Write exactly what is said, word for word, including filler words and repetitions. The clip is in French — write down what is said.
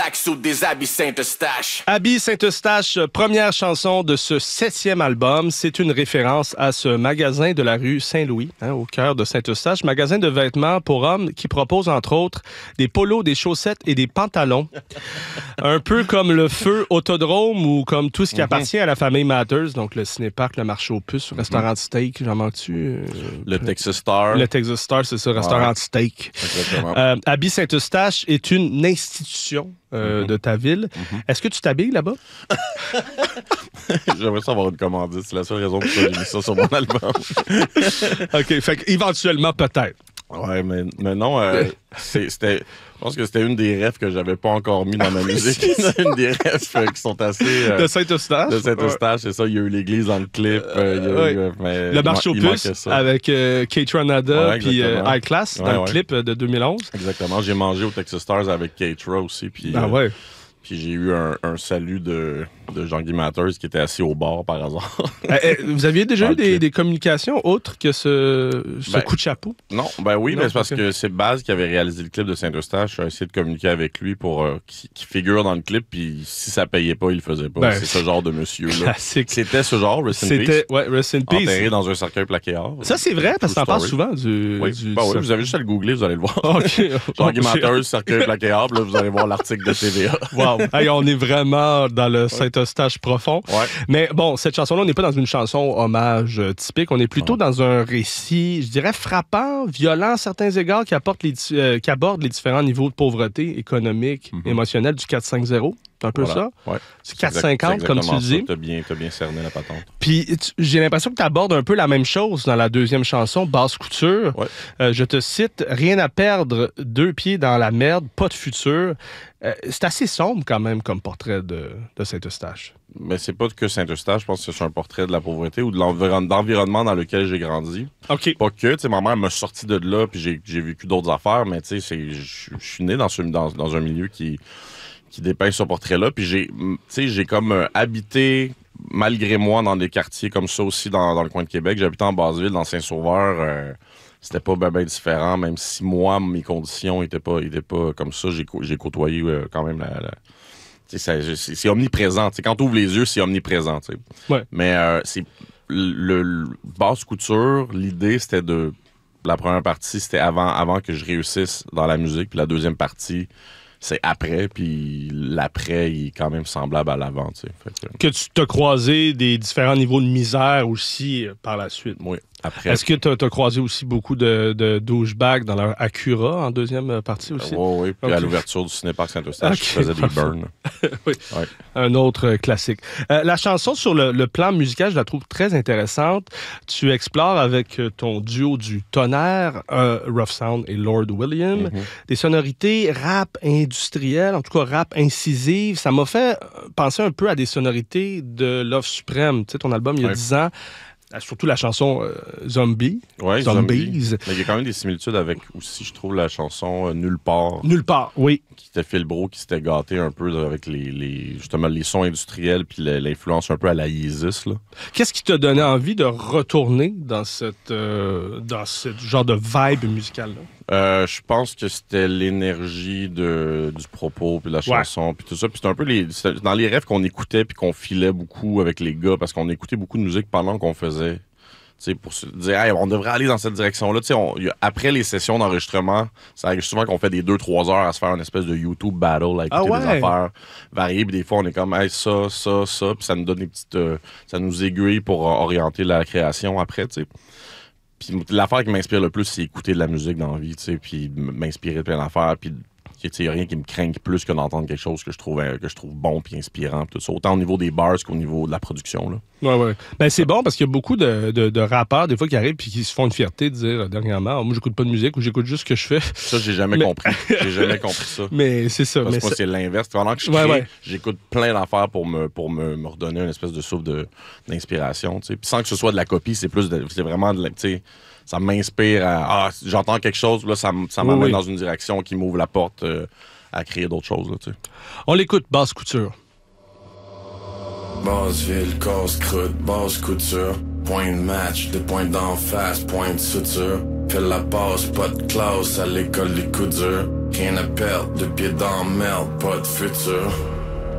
Axou des habits Saint-Eustache. Habits Saint-Eustache, première chanson de ce septième album. C'est une référence à ce magasin de la rue Saint-Louis, hein, au cœur de Saint-Eustache. Magasin de vêtements pour hommes qui propose, entre autres, des polos, des chaussettes et des pantalons. Un peu comme le Feu Autodrome ou comme tout ce qui mm-hmm. appartient à la famille Matters, donc le cinéparc, le marché aux puces, le restaurant de steak, j'en manque-tu? Euh, le Texas Star. Le Texas Star, c'est ça, restaurant ouais. de steak. Exactement. Euh, Habits Saint-Eustache est une institution Euh, mm-hmm. de ta ville. Mm-hmm. Est-ce que tu t'habilles là-bas? J'aimerais savoir une commandite. C'est la seule raison pour laquelle j'ai mis ça sur mon album. OK, fait qu'éventuellement, peut-être. Ouais, mais, mais non, euh, c'est, c'était... Je pense que c'était une des rêves que j'avais pas encore mis dans ma musique. Une des rêves euh, qui sont assez... Euh, de Saint-Eustache? De Saint-Eustache, ouais. C'est ça. Il y a eu l'église dans le clip. Euh, il y a ouais. eu, euh, mais le marché aux puces avec euh, Kate Ranada puis euh, High Class ouais, dans ouais. le clip de deux mille onze. Exactement. J'ai mangé au Texas Stars avec Kate Ra aussi. Puis, ah ouais. Euh, puis j'ai eu un, un salut de, de Jean-Guy Matters qui était assis au bar par hasard. euh, vous aviez déjà eu des, des communications autres que ce, ce ben, coup de chapeau? Non, ben oui, non, mais c'est parce que c'est Baz qui avait réalisé le clip de Saint-Eustache. J'ai essayé de communiquer avec lui pour euh, qu'il figure dans le clip, puis si ça payait pas, il le faisait pas. Ben, c'est ce genre de monsieur-là. C'était ce genre, Rest in Peace. Ouais, Rest in Peace. Enterré dans un cercueil plaqué or. Ça, c'est vrai, parce que t'en parles souvent du... Oui, du, ben du oui vous avez juste à le googler, vous allez le voir. Okay. Jean-Guy Matters, cercueil plaqué or, là, vous allez voir l'article de T V A. Wow. Hey, on est vraiment dans le Saint-Eustache profond. Ouais. Mais bon, cette chanson-là, on n'est pas dans une chanson hommage euh, typique. On est plutôt ouais. dans un récit, je dirais, frappant, violent à certains égards, qui, apporte les, euh, qui aborde les différents niveaux de pauvreté économique, mm-hmm. émotionnelle du quatre cinq zéro. C'est un peu voilà. ça? Ouais. C'est quatre cinquante, comme tu dis. Tu as bien, t'as bien cerné la patente. Puis tu, j'ai l'impression que tu abordes un peu la même chose dans la deuxième chanson, Basse Couture. Ouais. Euh, je te cite, « Rien à perdre, deux pieds dans la merde, pas de futur. Euh, » C'est assez sombre quand même comme portrait de, de Saint-Eustache. Mais c'est pas que Saint-Eustache, je pense que c'est un portrait de la pauvreté ou de l'environ- l'environnement dans lequel j'ai grandi. OK. Pas que, tu sais, ma mère m'a sorti de là, puis j'ai, j'ai vécu d'autres affaires, mais tu sais, je suis né dans, ce, dans, dans un milieu qui... qui dépeint ce portrait-là. Puis j'ai, tu sais, j'ai comme euh, habité, malgré moi, dans des quartiers comme ça aussi, dans, dans le coin de Québec. J'habitais en Basse-Ville, dans Saint-Sauveur. Euh, c'était pas ben, ben différent, même si moi, mes conditions étaient pas, étaient pas comme ça. J'ai, j'ai côtoyé euh, quand même la... la tu sais, c'est, c'est, c'est omniprésent. Tu sais, quand tu ouvres les yeux, c'est omniprésent. Tu sais. Ouais. Mais euh, c'est le, le Basse Couture, l'idée, c'était de... La première partie, c'était avant, avant que je réussisse dans la musique. Puis la deuxième partie... c'est après, puis l'après, il est quand même semblable à l'avant, tu sais. Fait que... que tu t'as croisé des différents niveaux de misère aussi euh, par la suite. Oui, après. Est-ce que tu as croisé aussi beaucoup de, de douchebags dans leur Acura en deuxième partie aussi? Oui, euh, oui. Puis okay. à l'ouverture du cinéparc Saint-Eustache, okay, je faisais des burns. Oui, ouais. Un autre classique. Euh, la chanson, sur le, le plan musical, je la trouve très intéressante. Tu explores avec ton duo du Tonnerre, euh, Rough Sound et Lord William, mm-hmm. des sonorités rap industrielles, en tout cas rap incisive. Ça m'a fait penser un peu à des sonorités de Love Supreme, tu sais, ton album il y a ouais. dix ans. Surtout la chanson euh, Zombie. Oui, Zombies. Zombie. Mais il y a quand même des similitudes avec aussi, je trouve, la chanson euh, Nulle part. Nulle part, oui. Qui était Phil Brault, qui s'était gâté un peu avec les, les justement les sons industriels puis l'influence un peu à la Yeezus. Là. Qu'est-ce qui t'a donné envie de retourner dans cette euh, dans ce genre de vibe musicale-là? Euh, je pense que c'était l'énergie de, du propos puis de la chanson ouais. puis tout ça. Puis c'était un peu les, dans les rêves qu'on écoutait puis qu'on filait beaucoup avec les gars parce qu'on écoutait beaucoup de musique pendant qu'on faisait. T'sais, pour se dire, hey, on devrait aller dans cette direction-là. On, y a, après les sessions d'enregistrement, ça arrive souvent qu'on fait des deux trois heures à se faire une espèce de YouTube battle, à écouter ah ouais. des affaires variées. Puis des fois, on est comme, hey, ça, ça, ça. Puis ça nous donne des petites. Euh, ça nous aiguille pour euh, orienter la création après, tu sais. Puis l'affaire qui m'inspire le plus, c'est écouter de la musique dans la vie, tu sais, puis m'inspirer de plein d'affaires. Puis il n'y a rien qui me craint plus que d'entendre quelque chose que je trouve, que je trouve bon puis inspirant. Tout ça. Autant au niveau des bars qu'au niveau de la production. Là. Ouais, ouais. Ben, c'est bon parce qu'il y a beaucoup de, de, de rappeurs, des fois, qui arrivent et qui se font une fierté de dire dernièrement, oh, moi, j'écoute pas de musique ou j'écoute juste ce que je fais. Ça, j'ai jamais mais... compris. J'ai jamais compris ça. Mais c'est ça. Parce mais que moi, ça... c'est l'inverse. Pendant que je crée, ouais, ouais. j'écoute plein d'affaires pour me, pour me, me redonner une espèce de souffle de, d'inspiration. Puis sans que ce soit de la copie, c'est plus de, c'est vraiment de la. Ça m'inspire à. Ah, j'entends quelque chose, là, ça, ça m'amène oui, oui. dans une direction qui m'ouvre la porte. Euh, à créer d'autres choses. Là, tu sais. On l'écoute, Basse Couture. Basseville, casse-croûte, basse couture. point de match, des points d'en face, point de suture. Fais la passe, pas de classe à l'école des coups durs. Rien à perdre, de pied dans merde, pas de futur.